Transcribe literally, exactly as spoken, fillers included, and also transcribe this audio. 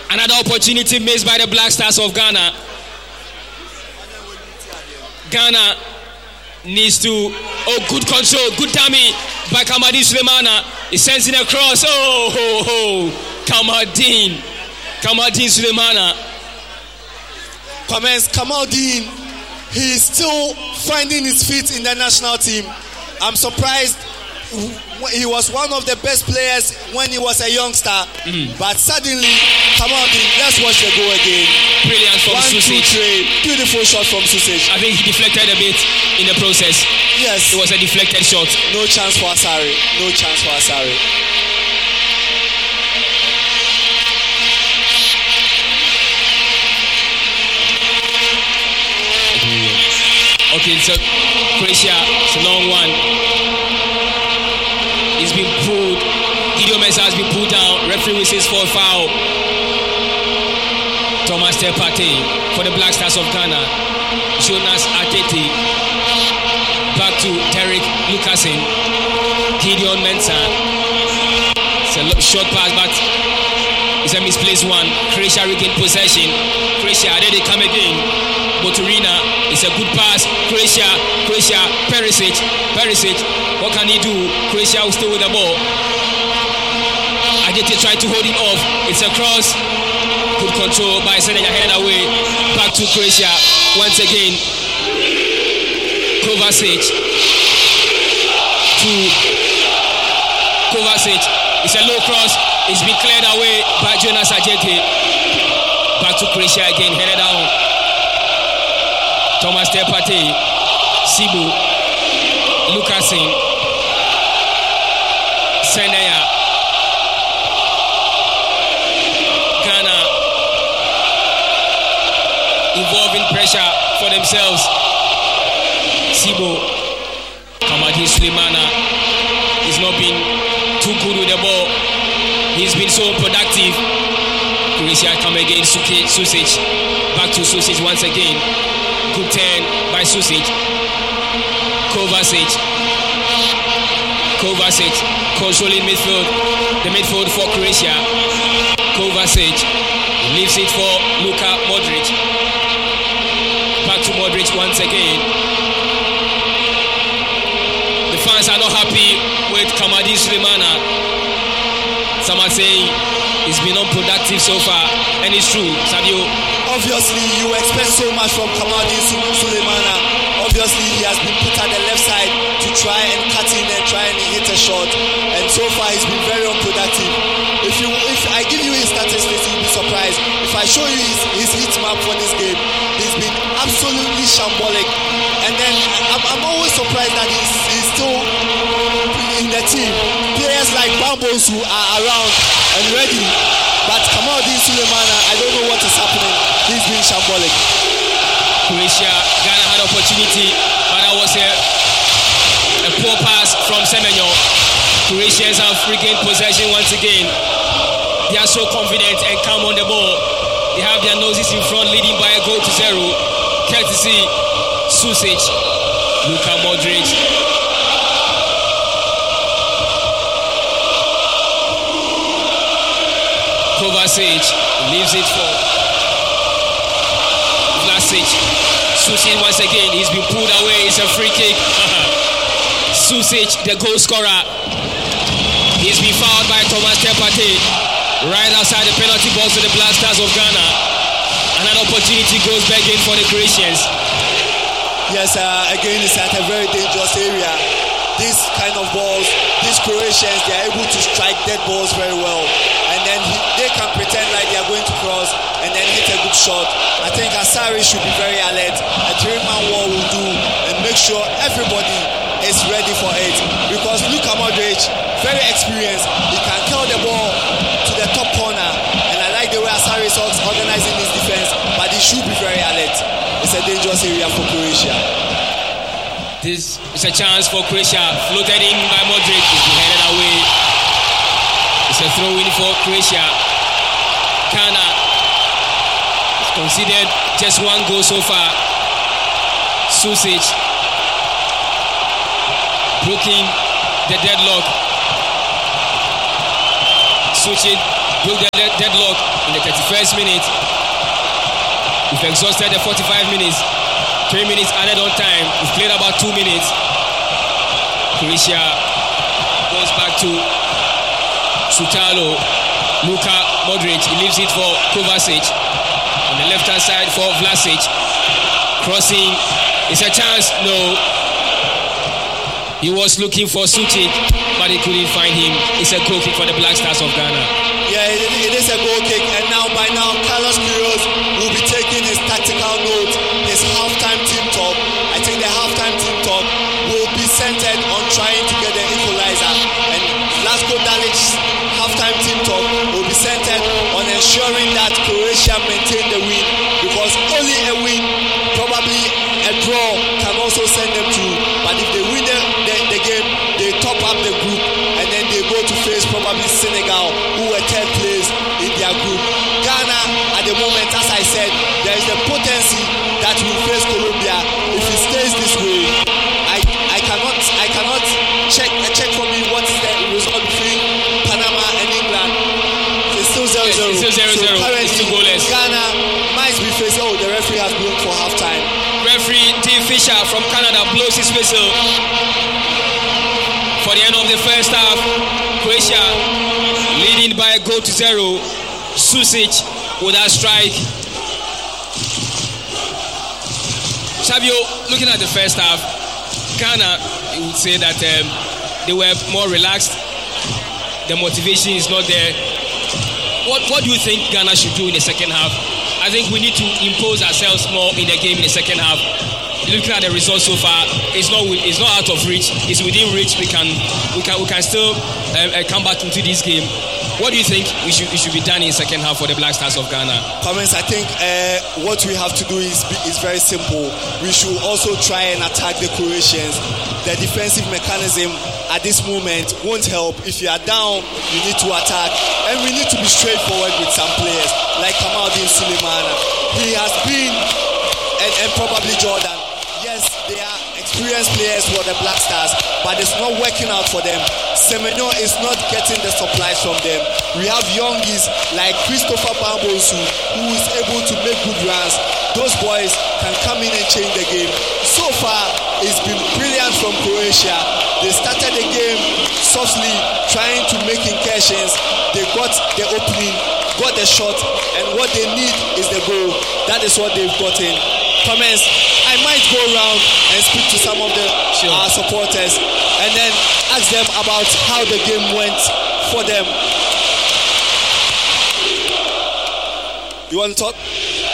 Another opportunity missed by the Black Stars of Ghana. Ghana needs to, oh, good control, good timing by Kamaldeen Sulemana. He sends in a cross. Oh, ho, ho. Kamaldeen. Kamaldeen Sulemana. Comments, Kamaldeen, he is still finding his feet in the national team. I'm surprised. He was one of the best players when he was a youngster, mm. but suddenly, Kamaldeen, let's watch the goal again. Brilliant from One, Susic. Two, three. Beautiful shot from Susic. I think he deflected a bit in the process. Yes. It was a deflected shot. No chance for Asare. No chance for Asare. Okay, so Croatia, it's a long one. He's been pulled. Gideon Mensah has been pulled down. Referee whistles for a foul. Thomas Tepate for the Black Stars of Ghana. Jonas Atete. Back to Derek Lucasen. Gideon Mensah. It's a short pass, but it's a misplaced one. Croatia regained possession. Croatia, there they come again. Boturina, it's a good pass. Croatia, Croatia, Perisic, Perisic. What can he do? Croatia will stay with the ball. Adete tried to hold him off. It's a cross. Good control by sending a head away. Back to Croatia once again. Kovacic to Kovacic. It's a low cross. It's been cleared away by Jonas Adete. Back to Croatia again. Headed down. Thomas Tepate, Sibu, Lucasen, Senea, Ghana involving pressure for themselves. Sibu, Kamaldeen Sulemana, he's not been too good with the ball. He's been so unproductive. Croatia come again. Susic, back to Susic once again. Good turn by Susic. Kovacic. Kovacic controlling midfield. The midfield for Croatia. Kovacic leaves it for Luka Modric. Back to Modric once again. The fans are not happy with Kamaldeen Sulemana. Some are saying he's been unproductive so far, and it's true, Savio. Obviously, you expect so much from Kamaldeen Sulemana. Obviously, he has been put at the left side to try and cut in and try and hit a shot. And so far, he's been very unproductive. If you, if I give you his statistics, you'll be surprised. If I show you his, his hit map for this game, he's been absolutely shambolic. And then I'm, I'm always surprised that he's, he's still in the team. Players like Bambos who are around and ready. But Kamaldeen Sulemana, I don't know what is happening. He's been shambolic. Croatia, Ghana had opportunity, but that was a, a poor pass from Semenyo. Croatians have regained possession once again. They are so confident and calm on the ball. They have their noses in front, leading by a goal to zero. Courtesy Susic, Luka Modric. Kovacic leaves it for Vlasic. Susic once again. He's been pulled away. It's a free kick. Susic, the goal scorer. He's been fouled by Thomas Tepate right outside the penalty box to the Black Stars of Ghana. Another opportunity goes back in for the Croatians. Yes, uh, again, it's at a very dangerous area. These kind of balls, these Croatians, they are able to strike dead balls very well. And then he, they can pretend like they are going to cross and then hit a good shot. I think Asare should be very alert. A three-man wall will do and make sure everybody is ready for it. Because Luka Modric, very experienced, he can kill the ball to the top corner. And I like the way Asare is organizing his defense, but he should be very alert. It's a dangerous area for Croatia. This is a chance for Croatia. Floated in by Modric. He's been headed away. It's a throw-in for Croatia. Ghana has conceded just one goal so far. Susic broken the deadlock. Susic broke the deadlock in the thirty-first minute. We've exhausted the forty-five minutes. Three minutes added on time. We've played about two minutes. Croatia goes back to Sutalo. Luka Modric, he leaves it for Kovacic. On the left-hand side for Vlasic. Crossing. It's a chance. No. He was looking for Suchik, but he couldn't find him. It's a goal kick for the Black Stars of Ghana. Yeah, it, it is a goal kick. And now, by now, Carlos Queiroz will be taking his tactical note, his halftime team talk. I think the halftime team talk will be centered on trying to get the equalizer. And Latko Dalic's halftime team talk will be centered on ensuring that Croatia maintain the win, because only a win, probably a draw, can also send them through. But if they win the, the, the game, they top up the group, and then they go to face probably Senegal, who were third place in their group. Ghana, at the moment, as I said, there is a potency that we will face Colombia. If it stays this way, I I cannot I cannot check check for me what is the result between Panama and England. It's still zero zero. It's still zero zero. So currently, it's still goalless. Ghana might be facing. Oh, the referee has blown for halftime. Referee Tim Fisher from Canada blows his whistle for the end of the first half. Croatia leading by a goal to zero. Susic with that strike. Savio, looking at the first half, Ghana, you would say that um, they were more relaxed. The motivation is not there. What, what do you think Ghana should do in the second half? I think we need to impose ourselves more in the game in the second half. Looking at the results so far, it's not it's not out of reach. It's within reach. We can we can we can still uh, uh, come back into this game. What do you think we should, we should be done in the second half for the Black Stars of Ghana? Comments, I think uh, what we have to do is is very simple. We should also try and attack the Croatians. The defensive mechanism at this moment won't help. If you are down, you need to attack, and we need to be straightforward with some players like Kamaldeen Sulemana. He has been, and, and probably Jordan. Yes, they are experienced players for the Black Stars, but it's not working out for them. Semenyo is not getting the supplies from them. We have youngies like Christopher Bambosu, who is able to make good runs. Those boys can come in and change the game. So far, it's been brilliant from Croatia. They started the game softly, trying to make incursions. They got the opening, got the shot, and what they need is the goal. That is what they've gotten. Comments, I might go around and speak to some of the sure. uh, supporters and then ask them about how the game went for them. You want to talk?